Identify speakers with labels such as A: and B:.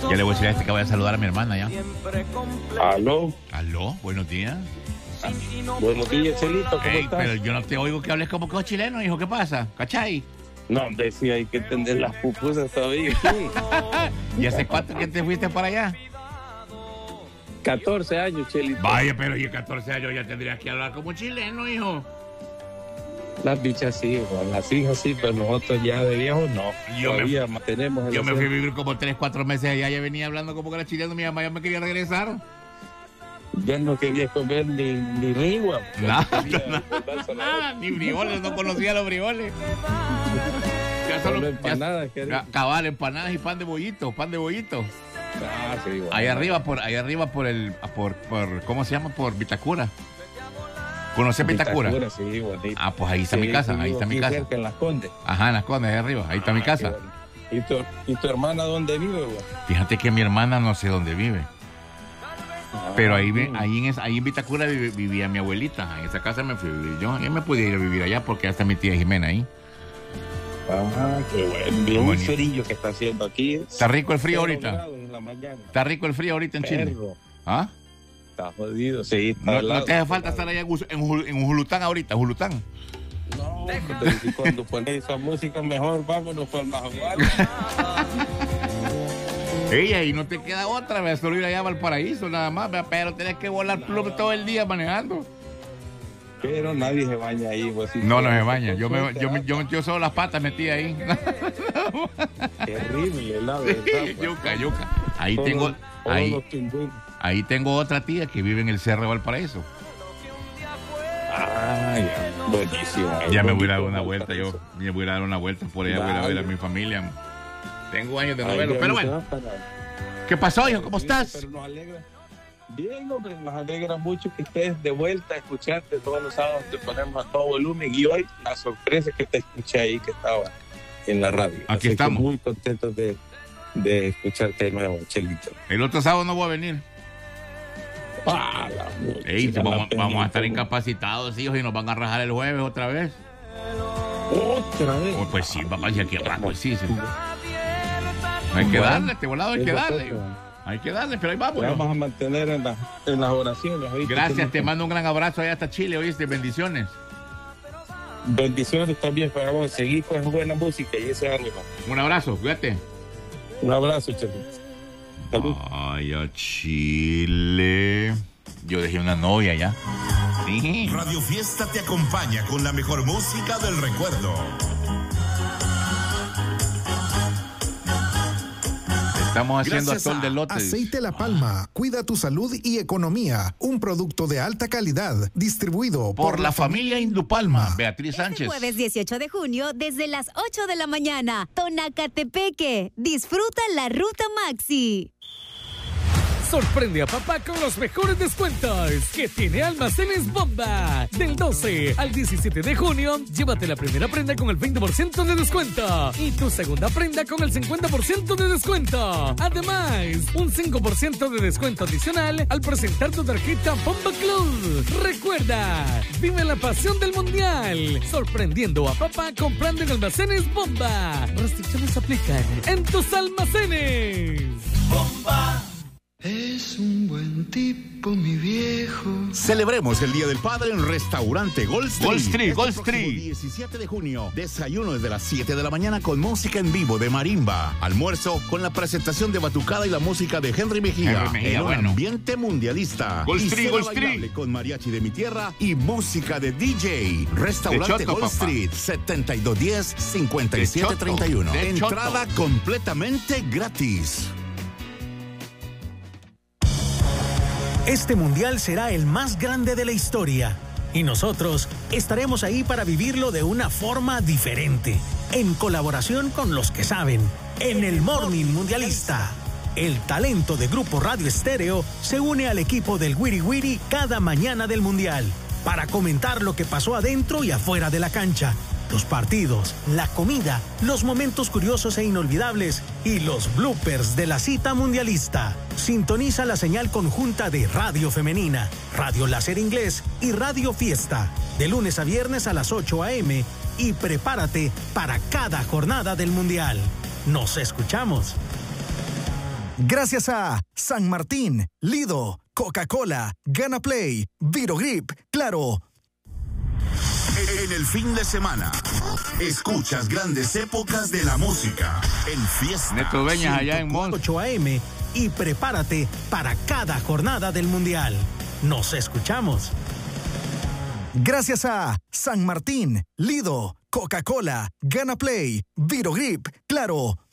A: Ya le voy a decir a este que voy a saludar a mi hermana ya.
B: Aló.
A: Aló, buenos días.
B: Buenos días, Chelito, ¿cómo estás?
A: Pero yo no te oigo que hables como que sos chileno, hijo, ¿qué pasa? ¿Cachai?
B: No, hombre, sí, hay que entender las pupusas todavía. Sí.
A: ¿Y hace cuánto que te fuiste para allá?
B: 14 años, Chelito.
A: Vaya, pero yo 14 años ya tendrías que hablar como chileno, hijo.
B: Las bichas sí, Juan, las hijas sí, pero nosotros ya de viejos no. Todavía mantenemos el
A: Yo me fui a
B: acento.
A: vivir como 3, 4 meses allá, ya venía hablando como que era chileno, mi mamá ya me quería regresar.
B: Ya no quería comer ni rigua.
A: Ni frijoles, no conocía los frijoles. Ya
B: Solo empanadas.
A: Cabal, empanadas y pan de bollito.
B: Ah, sí, bueno.
A: Ahí arriba por ¿cómo se llama? Por Vitacura. ¿Conoces Vitacura?
B: Sí, bonito.
A: Ah, pues ahí está mi casa, ahí está mi casa.
B: Cerca, en Las Condes.
A: Ajá, en Las Condes, ahí arriba, ahí está mi casa.
B: Bueno. ¿Y tu hermana dónde vive, güey?
A: Fíjate que mi hermana no sé dónde vive. Pero ahí en Vitacura vivía mi abuelita. En esa casa me fui a vivir yo. Yo me pude ir a vivir allá porque ya está mi tía Jimena ahí.
B: Ah, qué bueno. Un frío que está haciendo aquí.
A: ¿Está rico el frío ahorita?
B: En
A: ¿Está rico el frío ahorita en Chile?
B: ¿Ah? Está jodido, sí. Está
A: no te hace falta estar allá en Julután ahorita, Julután.
B: No, cuando pones esa música mejor vámonos por más igual.
A: Ella, y no te queda otra vez, solo ir allá a Valparaíso nada más, pero tenés que volar plum todo el día manejando.
B: Pero nadie se baña ahí. Pues, si
A: no se baña, yo metí solo las patas metí ahí.
B: Terrible, la verdad.
A: Yuca. Ahí tengo otra tía que vive en el Cerro de Valparaíso.
B: Ah, ya, buenísimo.
A: Ya me voy a dar una vuelta, me voy a dar una vuelta por allá, voy a ver a mi familia. Tengo años de no verlo, pero bueno. ¿Qué pasó, hijo? ¿Cómo estás?
B: Pero nos alegra. Bien, hombre, nos alegra mucho que estés de vuelta a escucharte. Todos los sábados te ponemos a todo volumen y hoy la sorpresa es que te escuché ahí, que estaba en la radio.
A: Aquí estamos.
B: Muy contentos de escucharte de nuevo, Chelito.
A: El otro sábado no voy a venir. Vamos a estar incapacitados, hijos, y nos van a rajar el jueves otra vez.
B: ¿Otra vez?
A: Pues sí, papá, ya que pues sí. Hay que darle, este volado hay que darle. Hay que darle, pero ahí vamos.
B: Vamos a mantener en las oraciones. ¿Oíste?
A: Gracias, te mando un gran abrazo allá hasta Chile, ¿oíste? Bendiciones.
B: Bendiciones también para vos. Seguir con buena música y ese ánimo.
A: Un abrazo, cuídate.
B: Un abrazo, Chelito. Salud.
A: Ay, a Chile. Yo dejé una novia ya. Sí.
C: Radio Fiesta te acompaña con la mejor música del recuerdo.
A: Estamos haciendo atol de lotes.
D: Aceite La Palma. Cuida tu salud y economía. Un producto de alta calidad. Distribuido
A: por la familia Indupalma. Beatriz Sánchez.
E: Jueves 18 de junio, desde las 8 de la mañana. Tonacatepeque. Disfruta la ruta Maxi.
F: Sorprende a papá con los mejores descuentos que tiene Almacenes Bomba. Del 12 al 17 de junio, llévate la primera prenda con el 20% de descuento y tu segunda prenda con el 50% de descuento. Además, un 5% de descuento adicional al presentar tu tarjeta Bomba Club. Recuerda, vive la pasión del mundial, sorprendiendo a papá comprando en Almacenes Bomba. Restricciones aplican en tus almacenes.
G: Bomba. Es un buen tipo, mi viejo.
H: Celebremos el Día del Padre en Restaurante Gold Street.
A: Gold Street.
H: 17 de junio. Desayuno desde las 7 de la mañana con música en vivo de marimba. Almuerzo con la presentación de batucada y la música de Henry Mejía. En un ambiente mundialista.
A: Gold Street.
H: Con mariachi de mi tierra y música de DJ. Restaurante Gold Street. 7210-5731. Entrada completamente gratis.
I: Este mundial será el más grande de la historia y nosotros estaremos ahí para vivirlo de una forma diferente, en colaboración con los que saben, en el Morning Mundialista. El talento de Grupo Radio Estéreo se une al equipo del Wiri Wiri cada mañana del mundial para comentar lo que pasó adentro y afuera de la cancha, los partidos, la comida, los momentos curiosos e inolvidables y los bloopers de la cita mundialista. Sintoniza la señal conjunta de Radio Femenina, Radio Láser Inglés y Radio Fiesta, de lunes a viernes a las 8 a.m. y prepárate para cada jornada del Mundial. ¡Nos escuchamos!
D: Gracias a San Martín, Lido, Coca-Cola, Gana Play, Virogrip, Claro.
H: En el fin de semana, escuchas grandes épocas de la música en Fiesta.
A: Neto Beñas allá en Mons.
I: 8 AM y prepárate para cada jornada del Mundial. Nos escuchamos.
D: Gracias a San Martín, Lido, Coca-Cola, Gana Play, Virogrip, Claro.